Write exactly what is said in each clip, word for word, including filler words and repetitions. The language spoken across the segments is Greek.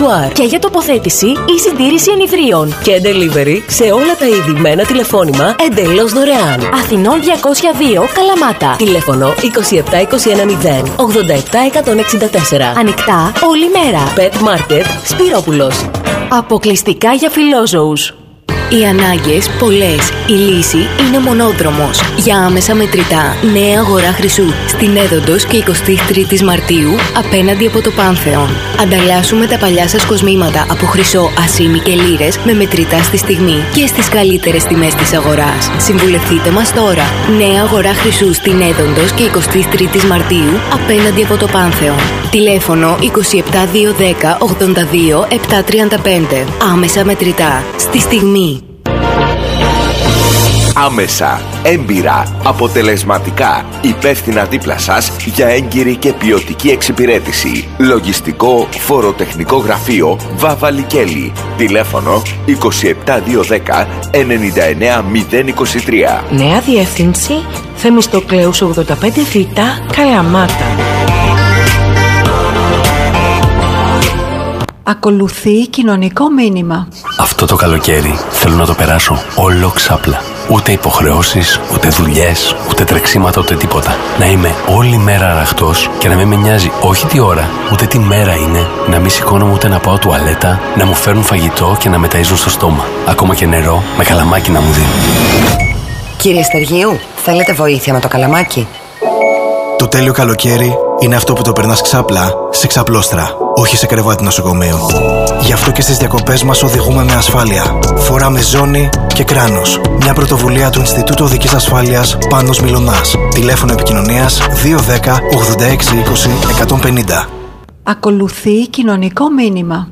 αξεσουάρ και για τοποθέτηση ή συντήρηση ενιδρίων. Και delivery σε όλα τα είδη με ένα τηλεφώνημα εντελώς δωρεάν. Αθηνών διακόσια δύο, Καλαμάτα. Τηλέφωνο είκοσι επτά είκοσι ένα μηδέν ογδόντα επτά εκατόν εξήντα τέσσερα. Ανοιχτά όλη μέρα. Pet Market Σπυρόπουλος. Αποκλειστικά για φιλόζωους. Οι ανάγκες πολλές. Η λύση είναι ο μονόδρομος. Για άμεσα μετρητά, νέα αγορά Χρυσού. Στην Έδοντος και εικοστή τρίτη Μαρτίου, απέναντι από το Πάνθεον. Ανταλλάσσουμε τα παλιά σας κοσμήματα από χρυσό, ασήμι και λίρες με μετρητά στη στιγμή και στις καλύτερες τιμές της αγοράς. Συμβουλευτείτε μας τώρα. Νέα αγορά Χρυσού στην Έδοντος και εικοστή τρίτη Μαρτίου, απέναντι από το Πάνθεον. Τηλέφωνο είκοσι επτά διακόσια δέκα ογδόντα δύο επτακόσια τριάντα πέντε. Άμεσα μετρητά. Στη στιγμή. Άμεσα, έμπειρα, αποτελεσματικά, υπεύθυνα δίπλα σας για έγκυρη και ποιοτική εξυπηρέτηση. Λογιστικό φοροτεχνικό γραφείο Βάβα Λικέλη. Τηλέφωνο είκοσι επτά διακόσια δέκα ενενήντα εννέα μηδέν είκοσι τρία. Νέα διεύθυνση Θεμιστοκλέους ογδόντα πέντε Β, Καλαμάτα. Ακολουθεί κοινωνικό μήνυμα. Αυτό το καλοκαίρι θέλω να το περάσω όλο ξάπλα. Ούτε υποχρεώσεις, ούτε δουλειές, ούτε τρεξίματα, ούτε τίποτα. Να είμαι όλη μέρα αραχτός και να μην με νοιάζει όχι τι ώρα, ούτε τι μέρα είναι. Να μην σηκώνομαι ούτε να πάω τουαλέτα, να μου φέρνουν φαγητό και να με ταΐζουν στο στόμα. Ακόμα και νερό με καλαμάκι να μου δίνουν. Κύριε Στεργίου, θέλετε βοήθεια με το καλαμάκι? Το τέλειο καλοκαίρι είναι αυτό που το περνάς ξάπλα σε ξαπλώστρα, όχι σε κρεβάτι νοσοκομείου. Γι' αυτό και στις διακοπές μας οδηγούμε με ασφάλεια. Φοράμε ζώνη και κράνος. Μια πρωτοβουλία του Ινστιτούτου Οδικής Ασφάλειας Πάνος Μιλωνάς. Τηλέφωνο επικοινωνίας δύο ένα μηδέν ογδόντα έξι είκοσι εκατόν πενήντα. Ακολουθεί κοινωνικό μήνυμα.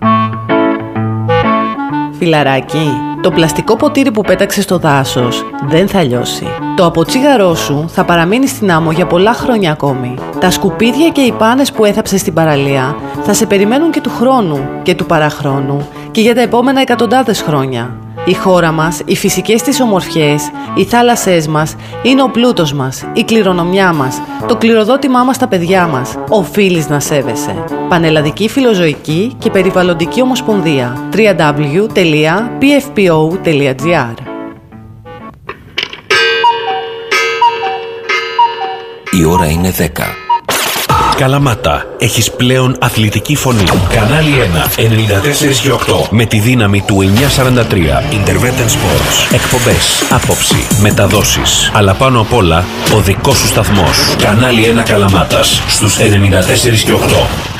Φιλαράκι, το πλαστικό ποτήρι που πέταξες στο δάσος δεν θα λιώσει. Το αποτσίγαρό σου θα παραμείνει στην άμμο για πολλά χρόνια ακόμη. Τα σκουπίδια και οι πάνες που έθαψες στην παραλία θα σε περιμένουν και του χρόνου και του παραχρόνου και για τα επόμενα εκατοντάδες χρόνια. Η χώρα μας, οι φυσικές της ομορφιές, οι θάλασσές μας είναι ο πλούτος μας, η κληρονομιά μας, το κληροδότημά μας στα παιδιά μας. Οφείλεις να σέβεσαι. Πανελλαδική Φιλοζωική και Περιβαλλοντική Ομοσπονδία. double-u double-u double-u τελεία πι εφ πι ο τελεία τζι άρ. Η ώρα είναι δέκα. Καλαμάτα, έχεις πλέον αθλητική φωνή. Κανάλι ένα, ενενήντα τέσσερα και οκτώ. Με τη δύναμη του εννιακόσια σαράντα τρία. Intervention Sports. Εκπομπές, άποψη, μεταδόσεις. Αλλά πάνω απ' όλα, ο δικός σου σταθμός. Κανάλι ένα Καλαμάτας, στους ενενήντα τέσσερα και οκτώ.